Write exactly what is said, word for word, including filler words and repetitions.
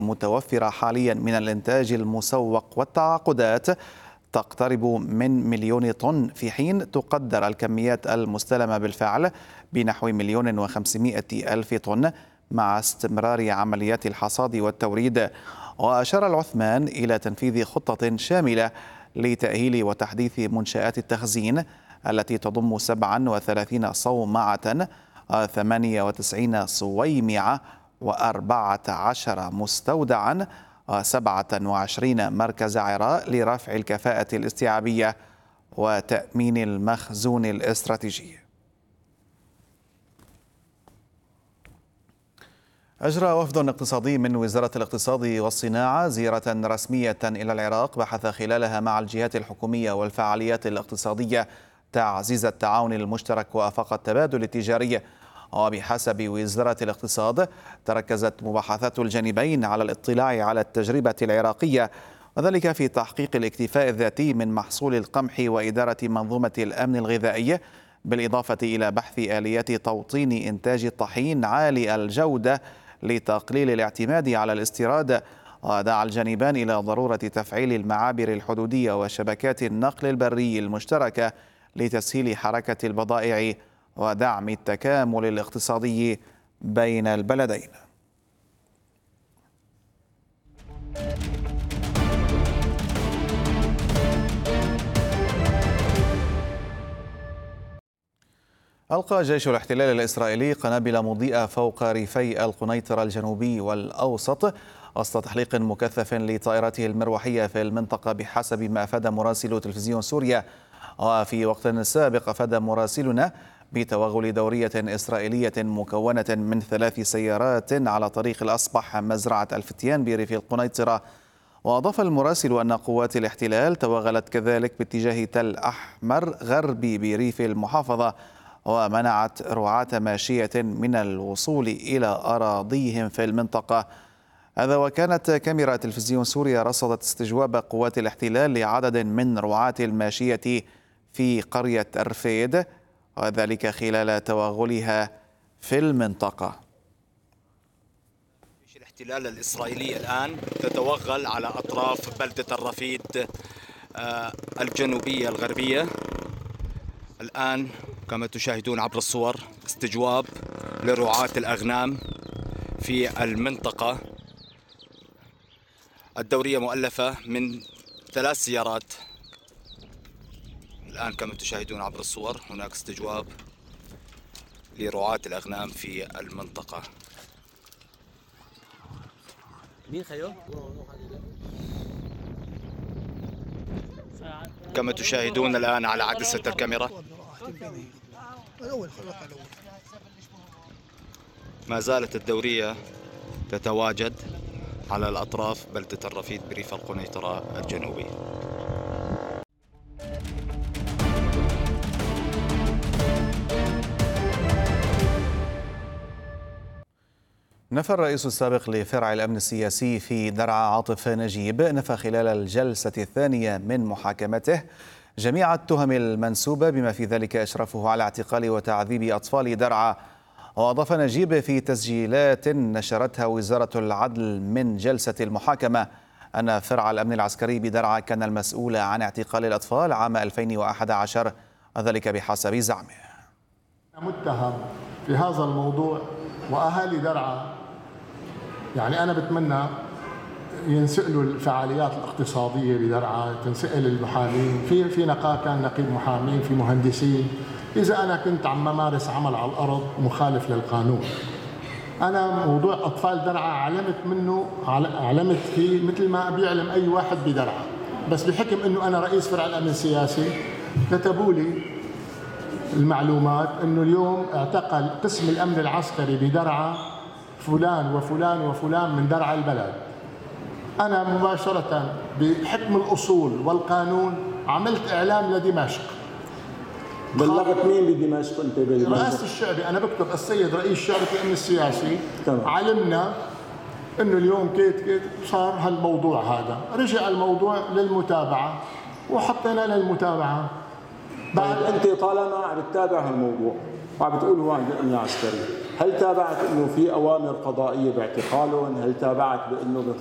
متوفرة حاليا من الإنتاج المسوق والتعاقدات تقترب من مليون طن، في حين تقدر الكميات المستلمة بالفعل بنحو مليون وخمسمائة ألف طن مع استمرار عمليات الحصاد والتوريد. وأشار العثمان إلى تنفيذ خطة شاملة لتأهيل وتحديث منشآت التخزين التي تضم سبعة وثلاثين صومعة، ثمانية وتسعين صويمعة، وأربعة عشر مستودعا، وسبعة وعشرين مركز عراء لرفع الكفاءة الاستيعابية وتأمين المخزون الاستراتيجي. أجرى وفد اقتصادي من وزارة الاقتصاد والصناعة زيارة رسمية إلى العراق بحث خلالها مع الجهات الحكومية والفعاليات الاقتصادية تعزيز التعاون المشترك وآفاق التبادل التجاري. وبحسب وزارة الاقتصاد تركزت مباحثات الجانبين على الاطلاع على التجربة العراقية، وذلك في تحقيق الاكتفاء الذاتي من محصول القمح وإدارة منظومة الأمن الغذائي، بالإضافة إلى بحث آليات توطين إنتاج الطحين عالي الجودة لتقليل الاعتماد على الاستيراد. ودعا الجانبان إلى ضرورة تفعيل المعابر الحدودية وشبكات النقل البري المشتركة لتسهيل حركة البضائع ودعم التكامل الاقتصادي بين البلدين. ألقى جيش الاحتلال الإسرائيلي قنابل مضيئة فوق ريفي القنيطرة الجنوبي والأوسط وسط تحليق مكثف لطائراته المروحية في المنطقة، بحسب ما أفاد مراسل تلفزيون سوريا. وفي وقت سابق أفاد مراسلنا بتوغل دورية إسرائيلية مكونة من ثلاث سيارات على طريق الأصبح مزرعة الفتيان بريف القنيطرة. وأضاف المراسل أن قوات الاحتلال توغلت كذلك باتجاه تل أحمر غربي بريف المحافظة، ومنعت رعاة ماشية من الوصول إلى أراضيهم في المنطقة. هذا وكانت كاميرا تلفزيون سوريا رصدت استجواب قوات الاحتلال لعدد من رعاة الماشية في قرية أرفيد، وذلك خلال توغلها في المنطقة. جيش الاحتلال الإسرائيلي الآن تتوغل على أطراف بلدة الرفيد الجنوبية الغربية. الآن كما تشاهدون عبر الصور استجواب لرعاة الأغنام في المنطقة. الدورية مؤلفة من ثلاث سيارات. الآن كما تشاهدون عبر الصور هناك استجواب لرعاة الأغنام في المنطقة. كما تشاهدون الآن على عدسة الكاميرا ما زالت الدورية تتواجد على الأطراف بلدة الرفيد بريف القنيطرة الجنوبي. نفى الرئيس السابق لفرع الأمن السياسي في درعا عاطف نجيب نفى خلال الجلسة الثانية من محاكمته جميع التهم المنسوبة، بما في ذلك إشرافه على اعتقال وتعذيب أطفال درعا. وأضاف نجيب في تسجيلات نشرتها وزارة العدل من جلسة المحاكمة أن فرع الأمن العسكري بدرعا كان المسؤول عن اعتقال الأطفال عام ألفين وأحد عشر، وذلك بحسب زعمه. متهم في هذا الموضوع وأهالي درعا، يعني أنا بتمنى ينسألوا الفعاليات الاقتصادية بدرعا، تنسأل المحامين، في في نقابة كان نقيب محامين، في مهندسين. إذا أنا كنت عم ممارس عمل على الأرض مخالف للقانون، أنا موضوع أطفال درعا علمت منه علمت فيه مثل ما بيعلم أي واحد بدرعا، بس بحكم إنه أنا رئيس فرع الأمن السياسي كتبوا لي المعلومات إنه اليوم اعتقل قسم الأمن العسكري بدرعا فلان وفلان وفلان من درعا البلد. أنا مباشرة بحكم الأصول والقانون عملت إعلام لدمشق. بلغت مين بدمشق أنت؟ رئاسة الشعبي. أنا بكتب السيد رئيس شعبة الأمن السياسي طبعا. علمنا إنه اليوم كيت كيت صار هالموضوع هذا، رجع الموضوع للمتابعة وحطينا للمتابعة. بعد أنت طالما عم تتابع هالموضوع وعم بتقول هو عند الأمن العسكري، هل تابعت انه في اوامر قضائيه باعتقالهم؟ هل تابعت بانه